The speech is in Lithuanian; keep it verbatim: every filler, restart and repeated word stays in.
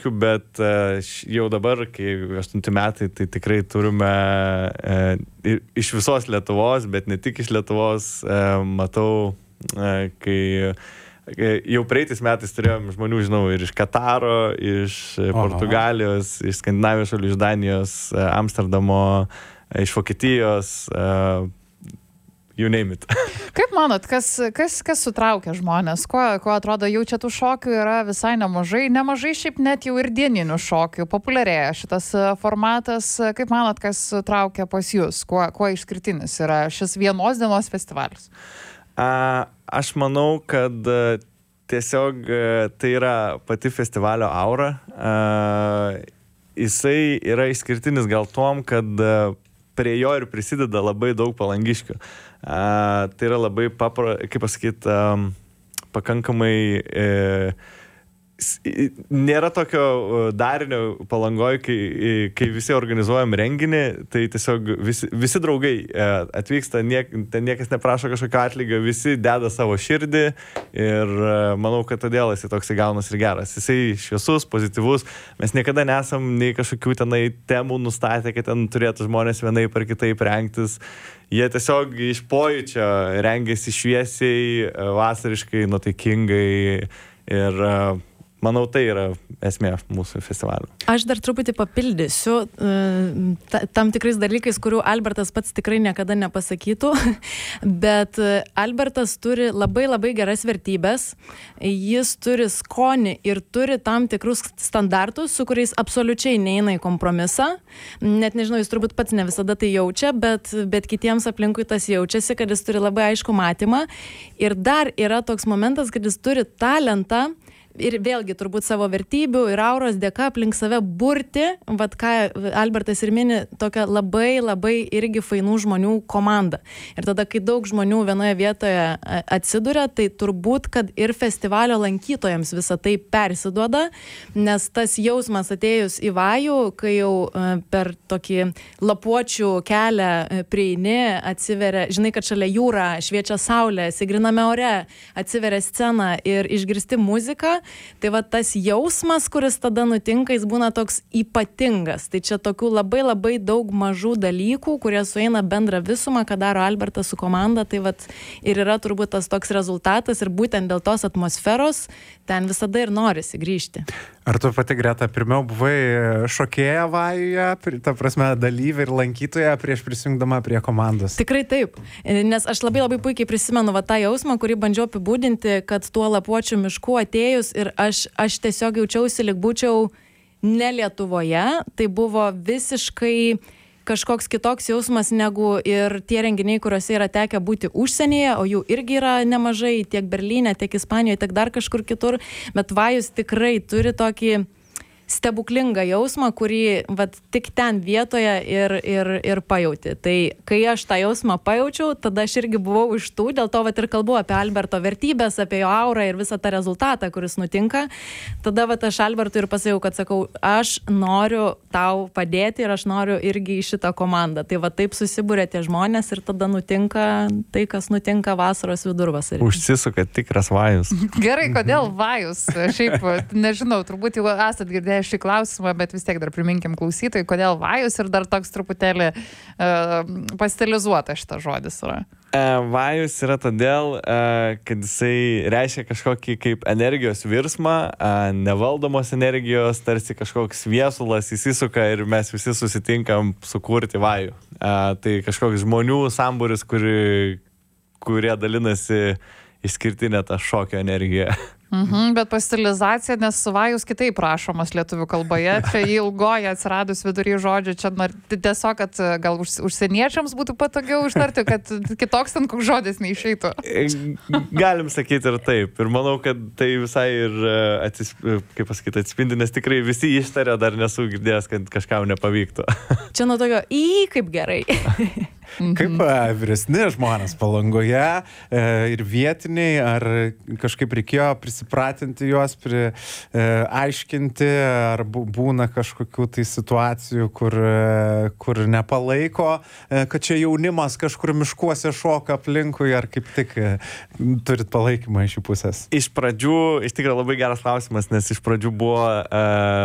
palangiškių, bet jau dabar, kai aštunti metai, tai tikrai turime iš visos Lietuvos, bet ne tik iš Lietuvos, matau, kai jau praeitais metais turėjom žmonių, žinau, ir iš Kataro, iš Portugalijos, iš Skandinavijos šalių, iš Danijos, Amsterdamo, iš Vokietijos, you name it. Kaip manot, kas, kas, kas sutraukia žmonės? Ko, ko atrodo, jau čia tų šokių yra visai nemažai, nemažai šiaip net jau ir dieninių šokių, populiarėja šitas formatas. Kaip manot, kas traukia pas jūs? Kuo, kuo išskirtinis yra šis vienos dienos festivalis? A, aš manau, kad tiesiog tai yra pati festivalio aura. A, jisai yra išskirtinis gal tom, kad prie jo ir prisideda labai daug palangiškių. A, tai yra labai, papra, kaip pasakyti, um, pakankamai... E, nėra tokio darinio Palangoje, kai, kai visi organizuojam renginį, tai tiesiog visi, visi draugai atvyksta, niek, ten niekas neprašo kažkokio atlygio, visi deda savo širdį ir manau, kad todėl jisai toks įgaunas ir geras. Jisai šviesus, pozityvus, mes niekada nesam nei kažkokių tenai temų nustatę, kad ten turėtų žmonės vienaip ar kitaip rengtis. Jie tiesiog iš pojūčio rengiasi šviesiai, vasariškai, nuotaikingai ir manau, tai yra esmė mūsų festivalio. Aš dar truputį papildysiu tam tikrais dalykais, kurių Albertas pats tikrai niekada nepasakytų, bet Albertas turi labai labai geras vertybės, jis turi skonį ir turi tam tikrus standartus, su kuriais absoliučiai neina į kompromisą. Net nežinau, jis turbūt pats ne visada tai jaučia, bet, bet kitiems aplinkui tas jaučiasi, kad jis turi labai aišku matymą. Ir dar yra toks momentas, kad jis turi talentą ir vėlgi turbūt savo vertybių ir auros dėka aplink save burti, vat ką Albertas ir mini, tokia labai labai irgi fainų žmonių komanda. Ir tada, kai daug žmonių vienoje vietoje atsiduria, tai turbūt, kad ir festivalio lankytojams visą tai persiduoda, nes tas jausmas atėjus į Vajų, kai jau per tokį lapuočių kelią prieini, atsiveria, žinai, kad šalia jūra, šviečia saulė, sigriname ore, atsiveria scena ir išgirsti muziką, tai va tas jausmas, kuris tada nutinka, jis būna toks ypatingas. Tai čia tokių labai labai daug mažų dalykų, kurie sueina bendrą visumą, ką daro Albertas su komanda, tai va ir yra turbūt tas toks rezultatas ir būtent dėl tos atmosferos ten visada ir norisi grįžti. Ar tu pati, Greta, pirmiau buvai šokėja Vajuje, ta prasme dalyvė ir lankytoja prieš prisijungdama prie komandos? Tikrai taip, nes aš labai labai puikiai prisimenu va tą jausmą, kurį bandžiau apibūdinti, kad tuo lapuočių mišku atėjus ir aš, aš tiesiog jaučiausi, lyg būčiau ne Lietuvoje, tai buvo visiškai kažkoks kitoks jausmas negu ir tie renginiai, kuriuose yra tekę būti užsienyje, o jų irgi yra nemažai tiek Berlyne, tiek Ispanijoje, tiek dar kažkur kitur, bet Vajus tikrai turi tokį stebuklingą jausmą, kurį vat, tik ten vietoje ir, ir, ir pajauti. Tai kai aš tą jausmą pajaučiau, tada aš irgi buvau iš tų, dėl to vat, ir kalbu apie Alberto vertybės, apie jo aurą ir visą tą rezultatą, kuris nutinka. Tada vat, aš Albertui ir pasakiau, kad sakau, aš noriu tau padėti ir aš noriu irgi į šitą komandą. Tai va taip susibūrė tie žmonės ir tada nutinka tai, kas nutinka vasaros vidurvasarį. Užsisuka tikras Vajus. Gerai, kodėl Vajus? Šiaip, nežinau, turbūt jau esat girdėję šį klausimą, bet vis tiek dar priminkim klausytojai, kodėl Vajus ir dar toks truputėlį uh, pastilizuotas šitas žodis yra. Uh, Vajus yra todėl, uh, kad jisai reiškia kažkokį kaip energijos virsmą, uh, nevaldomos energijos, tarsi kažkoks viesulas įsisuka ir mes visi susitinkam sukurti Vajų. Uh, tai kažkoks žmonių sambūris, kuri, kurie dalinasi išskirtinę tą šokio energiją. Mhm, bet pastilizacija, nes Vajus kitaip rašomas lietuvių kalboje, čia ilgoje atsiradus vidury žodžio, čia tiesiog, kad gal už, užsieniečiams būtų patogiau ištarti, kad kitoks ten koks žodis neišeitų. Galim sakyti ir taip. Ir manau, kad tai visai ir atsis, kaip pasakyti, atspindi, nes tikrai visi ištarė, dar nesu girdėjęs, kad kažkam nepavyktų. Čia nuo tokio, į, kaip gerai. Kaip vyresni žmonės Palangoje e, ir vietiniai, ar kažkaip reikėjo prisipratinti juos, pri, e, aiškinti, ar būna kažkokių tai situacijų, kur, e, kur nepalaiko, e, kad čia jaunimas kažkur miškuose šoka aplinkui, ar kaip tik e, turit palaikymą iš jų pusės? Iš pradžių, iš tikrųjų labai geras klausimas, nes iš pradžių buvo e,